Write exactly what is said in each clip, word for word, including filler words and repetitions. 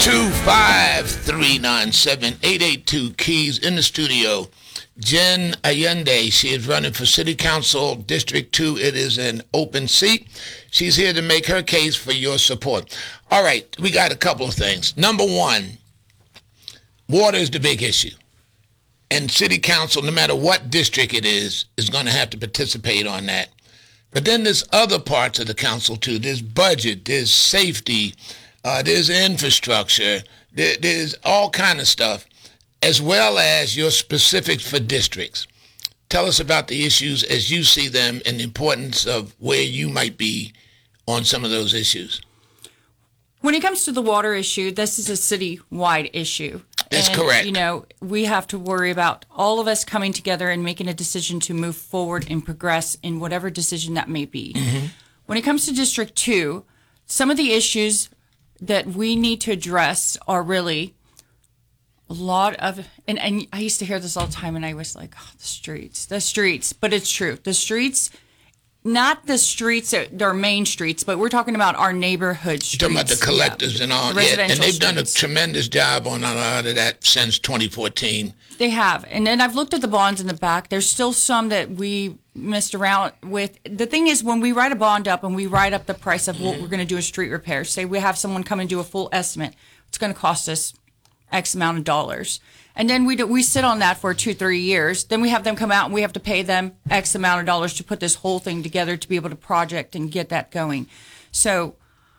two five three nine seven eight eight two Keys in the studio. Jen Allende, she is running for City Council District two. It is an open seat. She's here to make her case for your support. All right, we got a couple of things. Number one, water is the big issue. And City Council, no matter what district it is, is going to have to participate on that. But then there's other parts of the council, too. There's budget, there's safety, uh, there's infrastructure, there, there's all kind of stuff, as well as your specifics for districts. Tell us about the issues as you see them and the importance of where you might be on some of those issues. When it comes to the water issue, this is a city-wide issue. That's and, correct. You know, we have to worry about all of us coming together and making a decision to move forward and progress in whatever decision that may be. Mm-hmm. When it comes to District two, some of the issues that we need to address are really a lot of, and, and I used to hear this all the time, and I was like, oh, the streets, the streets. But it's true. The streets, not the streets, that are main streets, but we're talking about our neighborhood streets. You're talking about the collectors yeah. and all. The yeah, and they've streets. done a tremendous job on a lot of that since twenty fourteen. They have. And then I've looked at the bonds in the back. There's still some that we messed around with. The thing is, when we write a bond up and we write up the price of what mm-hmm. we're going to do a street repair, say we have someone come and do a full estimate, it's going to cost us X amount of dollars. And then we do, we sit on that for two, three years. Then we have them come out and we have to pay them X amount of dollars to put this whole thing together to be able to project and get that going. So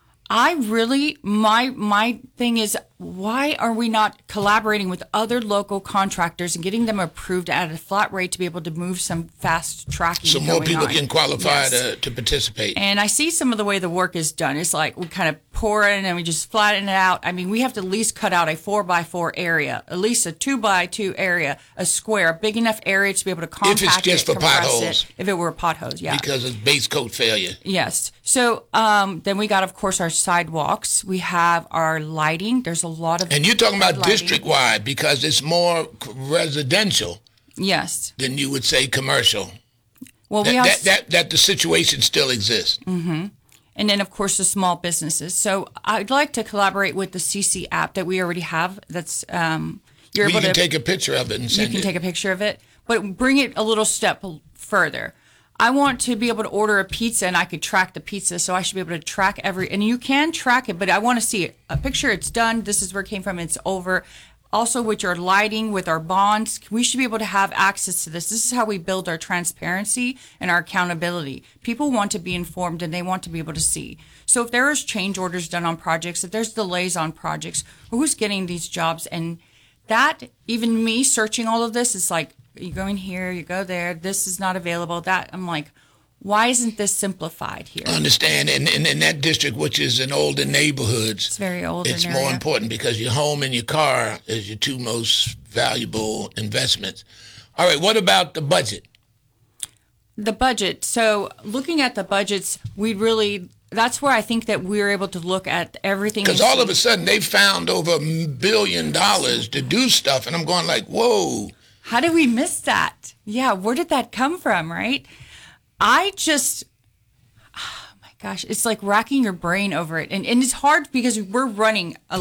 I really, my my thing is, why are we not collaborating with other local contractors and getting them approved at a flat rate to be able to move some fast tracking so more people on? can qualify yes. to, to participate? And I see some of the way the work is done. It's like we kind of pour in and we just flatten it out. I mean, we have to at least cut out a four by four area, at least a two by two area, a square, a big enough area to be able to compact it. If it's just it, for potholes. It, if it were potholes, yeah. Because of base coat failure. Yes. So um, then we got, of course, our sidewalks. We have our lighting. There's a lot of And you're talking about lighting. district-wide because it's more residential yes. than you would say commercial. Well, we that, also, that, that, that the situation still exists. Mm-hmm. And then, of course, the small businesses. So I'd like to collaborate with the C C app that we already have. That's um, you're well, able you can to take a picture of it and send You can it. take a picture of it, but bring it a little step further. I want to be able to order a pizza and I could track the pizza, so I should be able to track every, and you can track it, but I want to see it. A picture, it's done, this is where it came from, it's over. Also with your lighting, with our bonds, we should be able to have access to this. This is how we build our transparency and our accountability. People want to be informed and they want to be able to see. So if there is change orders done on projects, if there's delays on projects, who's getting these jobs? And that, even me searching all of this, is like, you go in here, you go there, this is not available, that, I'm like, why isn't this simplified here? I understand, and in, in, in that district, which is in older neighborhoods, it's very old. It's more area. important because your home and your car is your two most valuable investments. All right, what about the budget? The budget. So looking at the budgets, we really, that's where I think that we're able to look at everything. Because all of a sudden, they found over a billion dollars to do stuff, and I'm going like, whoa. How did we miss that? Yeah, where did that come from, right? I just, oh my gosh, it's like racking your brain over it. And, and it's hard because we're running a